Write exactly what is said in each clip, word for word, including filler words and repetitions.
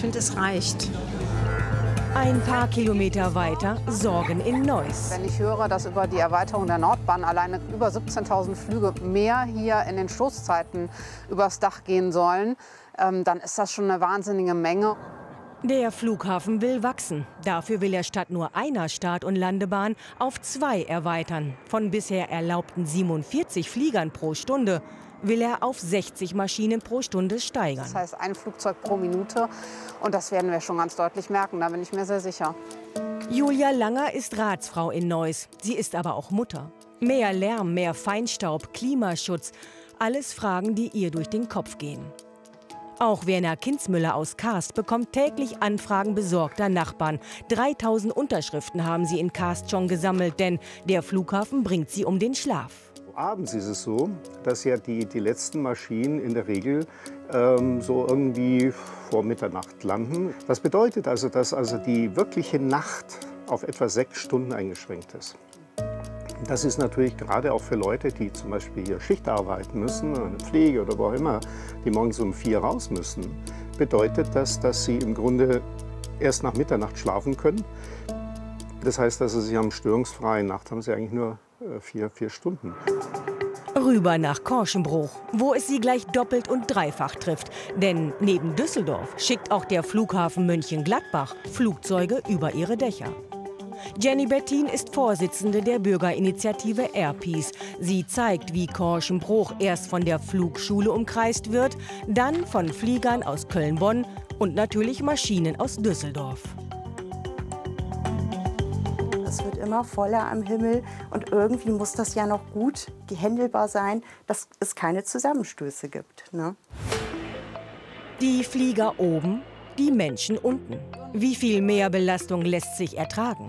finde, es reicht. Ein paar Kilometer weiter Sorgen in Neuss. Wenn ich höre, dass über die Erweiterung der Nordbahn alleine über siebzehntausend Flüge mehr hier in den Stoßzeiten übers Dach gehen sollen, ähm, dann ist das schon eine wahnsinnige Menge. Der Flughafen will wachsen. Dafür will er statt nur einer Start- und Landebahn auf zwei erweitern. Von bisher erlaubten siebenundvierzig Fliegern pro Stunde will er auf sechzig Maschinen pro Stunde steigern. Das heißt ein Flugzeug pro Minute. Und das werden wir schon ganz deutlich merken, da bin ich mir sehr sicher. Julia Langer ist Ratsfrau in Neuss. Sie ist aber auch Mutter. Mehr Lärm, mehr Feinstaub, Klimaschutz. Alles Fragen, die ihr durch den Kopf gehen. Auch Werner Kinzmüller aus Karst bekommt täglich Anfragen besorgter Nachbarn. dreitausend Unterschriften haben sie in Karst schon gesammelt, denn der Flughafen bringt sie um den Schlaf. Abends ist es so, dass ja die, die letzten Maschinen in der Regel ähm, so irgendwie vor Mitternacht landen. Das bedeutet also, dass also die wirkliche Nacht auf etwa sechs Stunden eingeschränkt ist. Das ist natürlich gerade auch für Leute, die zum Beispiel hier Schicht arbeiten müssen, eine Pflege oder wo auch immer, die morgens um vier raus müssen, bedeutet das, dass sie im Grunde erst nach Mitternacht schlafen können. Das heißt, dass sie haben störungsfreie Nacht, haben sie eigentlich nur äh, vier, vier Stunden. Rüber nach Korschenbruch, wo es sie gleich doppelt und dreifach trifft. Denn neben Düsseldorf schickt auch der Flughafen Mönchengladbach Flugzeuge über ihre Dächer. Jenny Bettin ist Vorsitzende der Bürgerinitiative Airpeace. Sie zeigt, wie Korschenbruch erst von der Flugschule umkreist wird, dann von Fliegern aus Köln-Bonn und natürlich Maschinen aus Düsseldorf. Es wird immer voller am Himmel und irgendwie muss das ja noch gut handelbar sein, dass es keine Zusammenstöße gibt, ne? Die Flieger oben, die Menschen unten. Wie viel mehr Belastung lässt sich ertragen?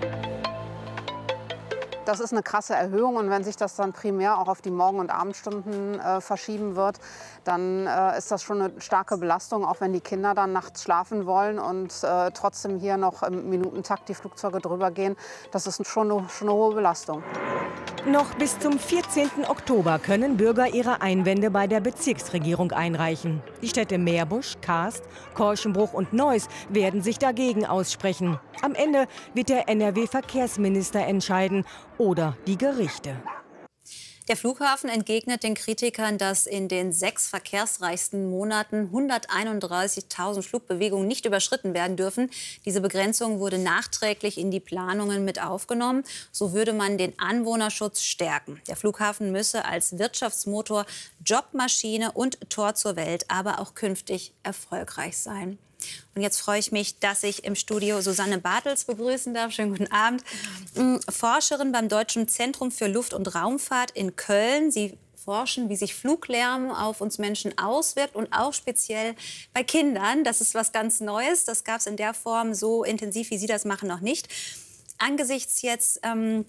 Das ist eine krasse Erhöhung und wenn sich das dann primär auch auf die Morgen- und Abendstunden äh, verschieben wird, dann äh, ist das schon eine starke Belastung, auch wenn die Kinder dann nachts schlafen wollen und äh, trotzdem hier noch im Minutentakt die Flugzeuge drüber gehen. Das ist schon eine, schon eine hohe Belastung. Noch bis zum vierzehnten Oktober können Bürger ihre Einwände bei der Bezirksregierung einreichen. Die Städte Meerbusch, Karst, Korschenbruch und Neuss werden sich dagegen aussprechen. Am Ende wird der N R W-Verkehrsminister entscheiden oder die Gerichte. Der Flughafen entgegnet den Kritikern, dass in den sechs verkehrsreichsten Monaten hunderteinunddreißigtausend Flugbewegungen nicht überschritten werden dürfen. Diese Begrenzung wurde nachträglich in die Planungen mit aufgenommen. So würde man den Anwohnerschutz stärken. Der Flughafen müsse als Wirtschaftsmotor, Jobmaschine und Tor zur Welt aber auch künftig erfolgreich sein. Und jetzt freue ich mich, dass ich im Studio Susanne Bartels begrüßen darf. Schönen guten Abend. Forscherin beim Deutschen Zentrum für Luft- und Raumfahrt in Köln. Sie forschen, wie sich Fluglärm auf uns Menschen auswirkt und auch speziell bei Kindern. Das ist was ganz Neues. Das gab es in der Form so intensiv, wie Sie das machen, noch nicht. Angesichts jetzt ähm,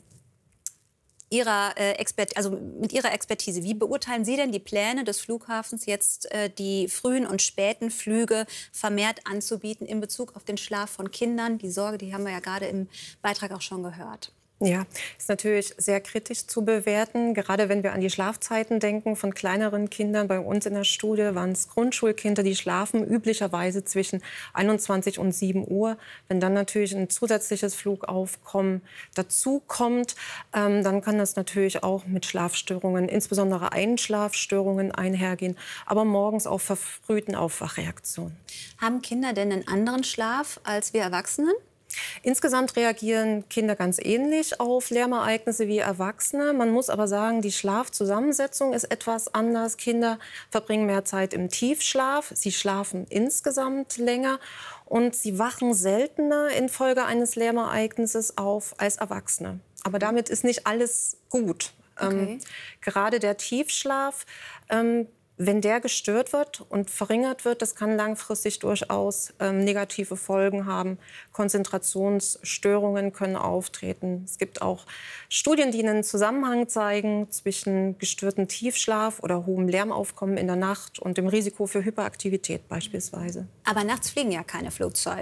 Ihrer, äh, Expert also mit Ihrer Expertise, wie beurteilen Sie denn die Pläne des Flughafens, jetzt äh, die frühen und späten Flüge vermehrt anzubieten in Bezug auf den Schlaf von Kindern? Die Sorge, die haben wir ja gerade im Beitrag auch schon gehört. Ja, ist natürlich sehr kritisch zu bewerten, gerade wenn wir an die Schlafzeiten denken von kleineren Kindern. Bei uns in der Studie waren es Grundschulkinder, die schlafen üblicherweise zwischen einundzwanzig und sieben Uhr. Wenn dann natürlich ein zusätzliches Flugaufkommen dazu kommt, ähm, dann kann das natürlich auch mit Schlafstörungen, insbesondere Einschlafstörungen einhergehen, aber morgens auch verfrühten Aufwachreaktionen. Haben Kinder denn einen anderen Schlaf als wir Erwachsenen? Insgesamt reagieren Kinder ganz ähnlich auf Lärmereignisse wie Erwachsene. Man muss aber sagen, die Schlafzusammensetzung ist etwas anders. Kinder verbringen mehr Zeit im Tiefschlaf. Sie schlafen insgesamt länger und sie wachen seltener infolge eines Lärmereignisses auf als Erwachsene. Aber damit ist nicht alles gut. Okay. Ähm, gerade der Tiefschlaf, ähm, wenn der gestört wird und verringert wird, das kann langfristig durchaus ähm, negative Folgen haben. Konzentrationsstörungen können auftreten. Es gibt auch Studien, die einen Zusammenhang zeigen zwischen gestörtem Tiefschlaf oder hohem Lärmaufkommen in der Nacht und dem Risiko für Hyperaktivität beispielsweise. Aber nachts fliegen ja keine Flugzeuge.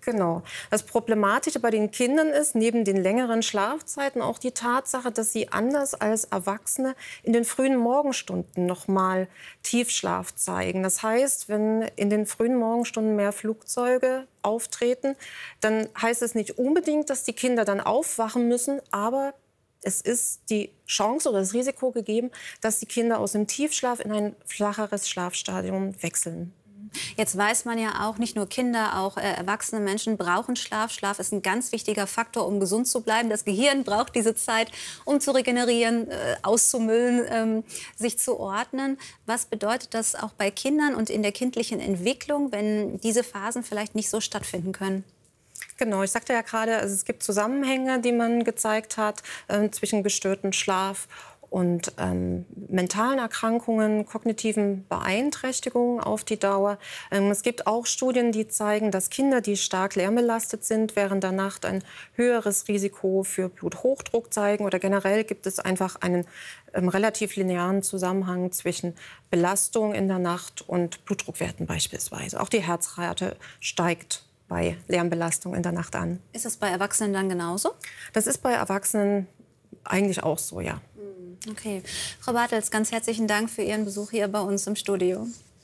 Genau. Das Problematische bei den Kindern ist neben den längeren Schlafzeiten auch die Tatsache, dass sie anders als Erwachsene in den frühen Morgenstunden noch mal Tiefschlaf zeigen. Das heißt, wenn in den frühen Morgenstunden mehr Flugzeuge auftreten, dann heißt es nicht unbedingt, dass die Kinder dann aufwachen müssen, aber es ist die Chance oder das Risiko gegeben, dass die Kinder aus dem Tiefschlaf in ein flacheres Schlafstadium wechseln. Jetzt weiß man ja auch, nicht nur Kinder, auch äh, erwachsene Menschen brauchen Schlaf. Schlaf ist ein ganz wichtiger Faktor, um gesund zu bleiben. Das Gehirn braucht diese Zeit, um zu regenerieren, äh, auszumüllen, ähm, sich zu ordnen. Was bedeutet das auch bei Kindern und in der kindlichen Entwicklung, wenn diese Phasen vielleicht nicht so stattfinden können? Genau, ich sagte ja gerade, also es gibt Zusammenhänge, die man gezeigt hat, äh, zwischen gestörtem Schlaf und ähm, mentalen Erkrankungen, kognitiven Beeinträchtigungen auf die Dauer. Ähm, es gibt auch Studien, die zeigen, dass Kinder, die stark lärmbelastet sind, während der Nacht ein höheres Risiko für Bluthochdruck zeigen. Oder generell gibt es einfach einen ähm, relativ linearen Zusammenhang zwischen Belastung in der Nacht und Blutdruckwerten beispielsweise. Auch die Herzrate steigt bei Lärmbelastung in der Nacht an. Ist das bei Erwachsenen dann genauso? Das ist bei Erwachsenen eigentlich auch so, ja. Okay. Frau Bartels, ganz herzlichen Dank für Ihren Besuch hier bei uns im Studio.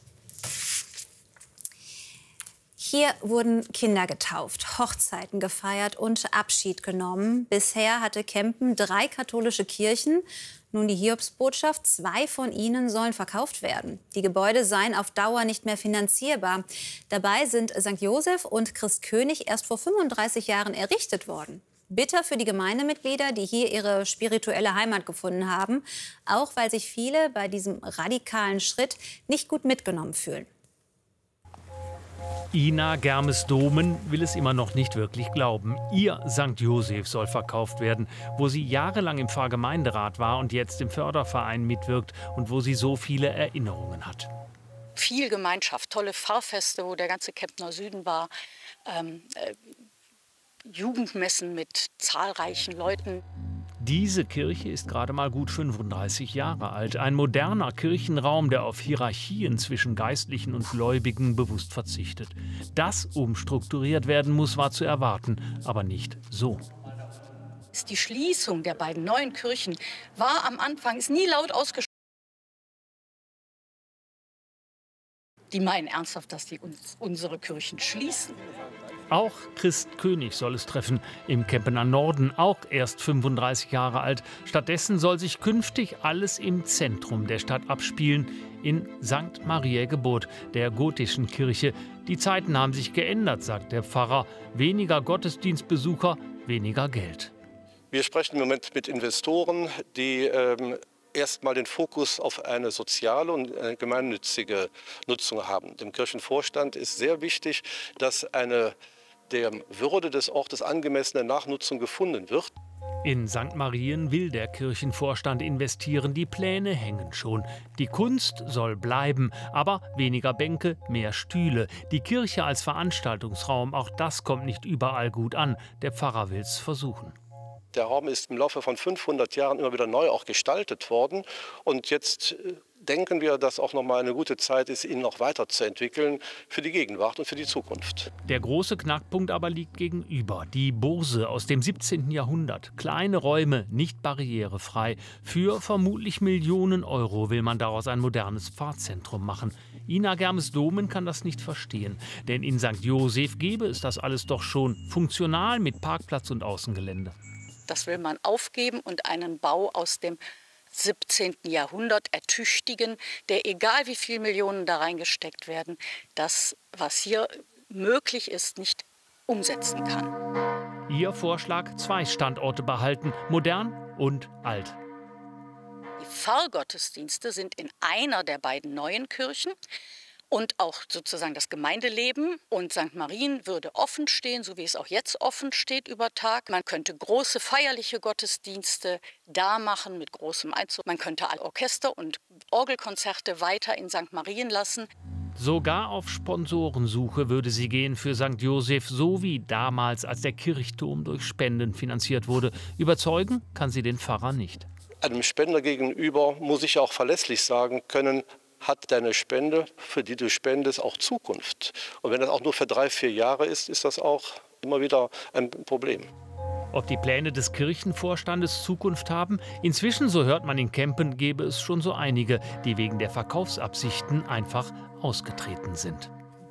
Hier wurden Kinder getauft, Hochzeiten gefeiert und Abschied genommen. Bisher hatte Kempen drei katholische Kirchen. Nun die Hiobsbotschaft, zwei von ihnen sollen verkauft werden. Die Gebäude seien auf Dauer nicht mehr finanzierbar. Dabei sind Sankt Joseph und Christkönig erst vor fünfunddreißig Jahren errichtet worden. Bitter für die Gemeindemitglieder, die hier ihre spirituelle Heimat gefunden haben, auch weil sich viele bei diesem radikalen Schritt nicht gut mitgenommen fühlen. Ina Germes-Domen will es immer noch nicht wirklich glauben. Ihr Sankt Joseph soll verkauft werden, wo sie jahrelang im Pfarrgemeinderat war und jetzt im Förderverein mitwirkt und wo sie so viele Erinnerungen hat. Viel Gemeinschaft, tolle Pfarrfeste, wo der ganze Kemptner Süden war. Ähm, äh, Jugendmessen mit zahlreichen Leuten. Diese Kirche ist gerade mal gut fünfunddreißig Jahre alt. Ein moderner Kirchenraum, der auf Hierarchien zwischen Geistlichen und Gläubigen bewusst verzichtet. Dass umstrukturiert werden muss, war zu erwarten, aber nicht so. Die Schließung der beiden neuen Kirchen war am Anfang, ist nie laut ausgesprochen. Die meinen ernsthaft, dass die uns unsere Kirchen schließen. Auch Christkönig soll es treffen, im Kempener Norden, auch erst fünfunddreißig Jahre alt. Stattdessen soll sich künftig alles im Zentrum der Stadt abspielen, in Sankt Mariä Geburt, der gotischen Kirche. Die Zeiten haben sich geändert, sagt der Pfarrer. Weniger Gottesdienstbesucher, weniger Geld. Wir sprechen im Moment mit Investoren, die ähm, erstmal den Fokus auf eine soziale und eine gemeinnützige Nutzung haben. Dem Kirchenvorstand ist sehr wichtig, dass eine der Würde des Ortes angemessene Nachnutzung gefunden wird. In Sankt Marien will der Kirchenvorstand investieren. Die Pläne hängen schon. Die Kunst soll bleiben, aber weniger Bänke, mehr Stühle. Die Kirche als Veranstaltungsraum, auch das kommt nicht überall gut an. Der Pfarrer will es versuchen. Der Raum ist im Laufe von fünfhundert Jahren immer wieder neu auch gestaltet worden. Und jetzt denken wir, dass auch noch mal eine gute Zeit ist, ihn noch weiterzuentwickeln für die Gegenwart und für die Zukunft. Der große Knackpunkt aber liegt gegenüber. Die Burse aus dem siebzehnten Jahrhundert. Kleine Räume, nicht barrierefrei. Für vermutlich Millionen Euro will man daraus ein modernes Pfarrzentrum machen. Ina Germes-Domen kann das nicht verstehen. Denn in Sankt Joseph gäbe es das alles doch schon. Funktional mit Parkplatz und Außengelände. Das will man aufgeben und einen Bau aus dem siebzehnten Jahrhundert ertüchtigen, der, egal wie viele Millionen da reingesteckt werden, das, was hier möglich ist, nicht umsetzen kann. Ihr Vorschlag: zwei Standorte behalten, modern und alt. Die Pfarrgottesdienste sind in einer der beiden neuen Kirchen. Und auch sozusagen das Gemeindeleben und Sankt Marien würde offen stehen, so wie es auch jetzt offen steht über Tag. Man könnte große feierliche Gottesdienste da machen mit großem Einzug. Man könnte alle Orchester- und Orgelkonzerte weiter in Sankt Marien lassen. Sogar auf Sponsorensuche würde sie gehen für Sankt Joseph, so wie damals, als der Kirchturm durch Spenden finanziert wurde. Überzeugen kann sie den Pfarrer nicht. Einem Spender gegenüber muss ich auch verlässlich sagen können, hat deine Spende, für die du spendest, auch Zukunft. Und wenn das auch nur für drei, vier Jahre ist, ist das auch immer wieder ein Problem. Ob die Pläne des Kirchenvorstandes Zukunft haben? Inzwischen, so hört man in Kempen, gäbe es schon so einige, die wegen der Verkaufsabsichten einfach ausgetreten sind.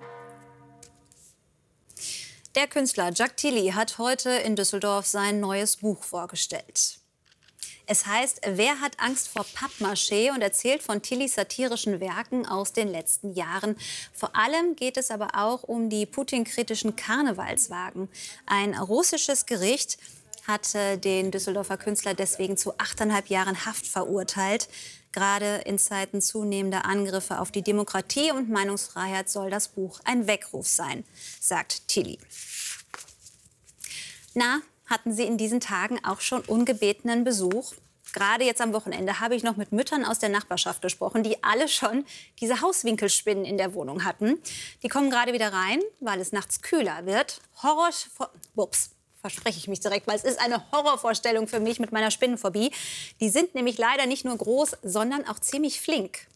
Der Künstler Jacques Tilly hat heute in Düsseldorf sein neues Buch vorgestellt. Es heißt Wer hat Angst vor Pappmaché und erzählt von Tillys satirischen Werken aus den letzten Jahren. Vor allem geht es aber auch um die Putin-kritischen Karnevalswagen. Ein russisches Gericht hat den Düsseldorfer Künstler deswegen zu achteinhalb Jahren Haft verurteilt. Gerade in Zeiten zunehmender Angriffe auf die Demokratie und Meinungsfreiheit soll das Buch ein Weckruf sein, sagt Tilly. Na, hatten Sie in diesen Tagen auch schon ungebetenen Besuch? Gerade jetzt am Wochenende habe ich noch mit Müttern aus der Nachbarschaft gesprochen, die alle schon diese Hauswinkelspinnen in der Wohnung hatten. Die kommen gerade wieder rein, weil es nachts kühler wird. Horror... Ups. Verspreche ich mich direkt, weil es ist eine Horrorvorstellung für mich mit meiner Spinnenphobie. Die sind nämlich leider nicht nur groß, sondern auch ziemlich flink.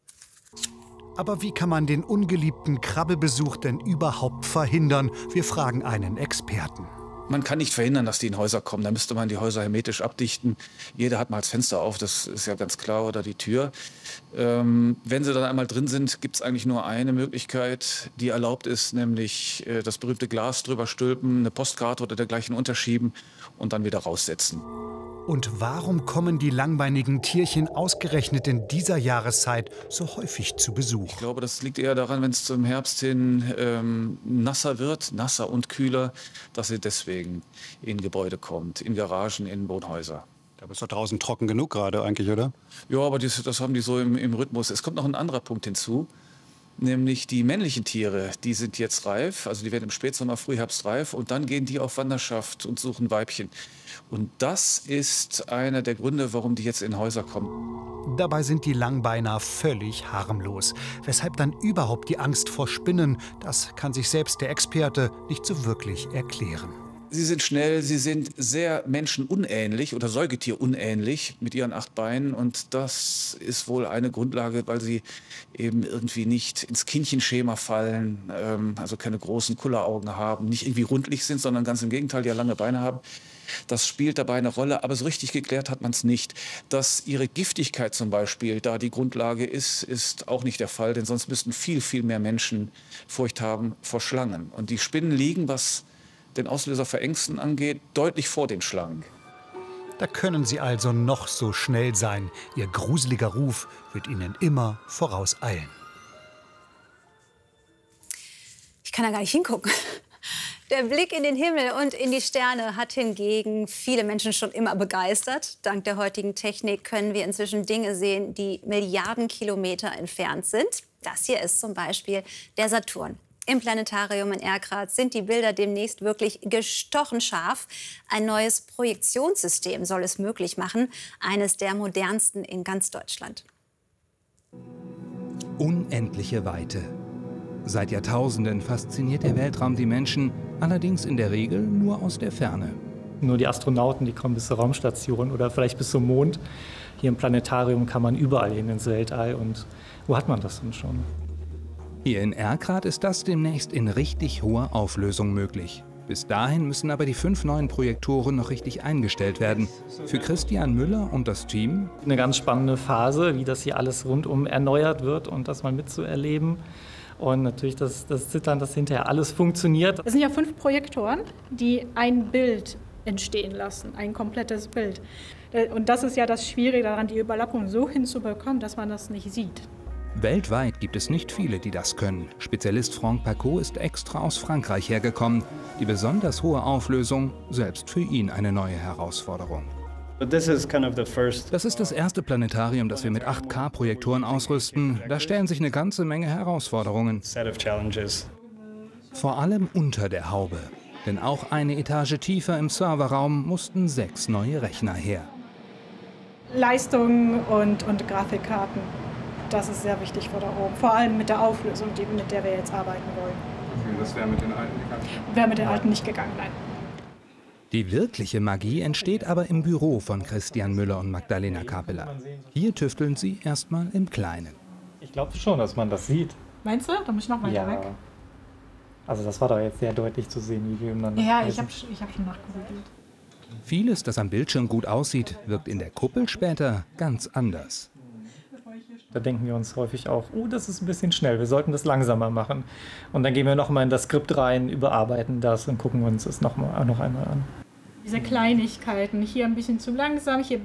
Aber wie kann man den ungeliebten Krabbelbesuch denn überhaupt verhindern? Wir fragen einen Experten. Man kann nicht verhindern, dass die in Häuser kommen. Da müsste man die Häuser hermetisch abdichten. Jeder hat mal das Fenster auf, das ist ja ganz klar, oder die Tür. Ähm, wenn sie dann einmal drin sind, gibt es eigentlich nur eine Möglichkeit, die erlaubt ist, nämlich äh, das berühmte Glas drüber stülpen, eine Postkarte oder dergleichen unterschieben und dann wieder raussetzen. Und warum kommen die langbeinigen Tierchen ausgerechnet in dieser Jahreszeit so häufig zu Besuch? Ich glaube, das liegt eher daran, wenn es zum Herbst hin ähm, nasser wird, nasser und kühler, dass sie deswegen in Gebäude kommt, in Garagen, in Wohnhäuser. Aber ist doch draußen trocken genug gerade eigentlich, oder? Ja, aber das, das haben die so im, im Rhythmus. Es kommt noch ein anderer Punkt hinzu. Nämlich die männlichen Tiere, die sind jetzt reif, also die werden im Spätsommer, Frühherbst reif und dann gehen die auf Wanderschaft und suchen Weibchen. Und das ist einer der Gründe, warum die jetzt in Häuser kommen. Dabei sind die Langbeiner völlig harmlos. Weshalb dann überhaupt die Angst vor Spinnen? Das kann sich selbst der Experte nicht so wirklich erklären. Sie sind schnell, sie sind sehr menschenunähnlich oder säugetierunähnlich mit ihren acht Beinen. Und das ist wohl eine Grundlage, weil sie eben irgendwie nicht ins Kindchenschema fallen, ähm, also keine großen Kulleraugen haben, nicht irgendwie rundlich sind, sondern ganz im Gegenteil, die ja lange Beine haben. Das spielt dabei eine Rolle, aber so richtig geklärt hat man es nicht. Dass ihre Giftigkeit zum Beispiel da die Grundlage ist, ist auch nicht der Fall, denn sonst müssten viel, viel mehr Menschen Furcht haben vor Schlangen. Und die Spinnen liegen, was den Auslöser für Ängsten angeht, deutlich vor den Schlangen. Da können sie also noch so schnell sein. Ihr gruseliger Ruf wird ihnen immer vorauseilen. Ich kann da gar nicht hingucken. Der Blick in den Himmel und in die Sterne hat hingegen viele Menschen schon immer begeistert. Dank der heutigen Technik können wir inzwischen Dinge sehen, die Milliarden Kilometer entfernt sind. Das hier ist zum Beispiel der Saturn. Im Planetarium in Erkrath sind die Bilder demnächst wirklich gestochen scharf. Ein neues Projektionssystem soll es möglich machen, eines der modernsten in ganz Deutschland. Unendliche Weite. Seit Jahrtausenden fasziniert der Weltraum die Menschen, allerdings in der Regel nur aus der Ferne. Nur die Astronauten, die kommen bis zur Raumstation oder vielleicht bis zum Mond. Hier im Planetarium kann man überall hin ins Weltall. Und wo hat man das denn schon? Hier in Erkrath ist das demnächst in richtig hoher Auflösung möglich. Bis dahin müssen aber die fünf neuen Projektoren noch richtig eingestellt werden. Für Christian Müller und das Team eine ganz spannende Phase, wie das hier alles rundum erneuert wird und das mal mitzuerleben. Und natürlich das, das Zittern, dass hinterher alles funktioniert. Es sind ja fünf Projektoren, die ein Bild entstehen lassen, ein komplettes Bild. Und das ist ja das Schwierige daran, die Überlappung so hinzubekommen, dass man das nicht sieht. Weltweit gibt es nicht viele, die das können. Spezialist Franck Pacot ist extra aus Frankreich hergekommen. Die besonders hohe Auflösung, selbst für ihn eine neue Herausforderung. Das ist das erste Planetarium, das wir mit acht K Projektoren ausrüsten. Da stellen sich eine ganze Menge Herausforderungen. Vor allem unter der Haube. Denn auch eine Etage tiefer im Serverraum mussten sechs neue Rechner her. Leistung und, und Grafikkarten. Das ist sehr wichtig vor da oben. Vor allem mit der Auflösung, die, mit der wir jetzt arbeiten wollen. Das wäre mit den alten gegangen? Wäre mit den alten nicht gegangen, nein. Die wirkliche Magie entsteht aber im Büro von Christian Müller und Magdalena Kapeler. Hier tüfteln sie erstmal im Kleinen. glaube schon, dass man das sieht. Meinst du? Da muss ich noch weiter ja. weg. Also das war doch jetzt sehr deutlich zu sehen, wie wir dann. Ja, ich habe ich hab schon nachgegoogelt. Vieles, das am Bildschirm gut aussieht, wirkt in der Kuppel später ganz anders. Da denken wir uns häufig auch, oh, das ist ein bisschen schnell, wir sollten das langsamer machen. Und dann gehen wir nochmal in das Skript rein, überarbeiten das und gucken uns das noch, mal, noch einmal an. Diese Kleinigkeiten, hier ein bisschen zu langsam, hier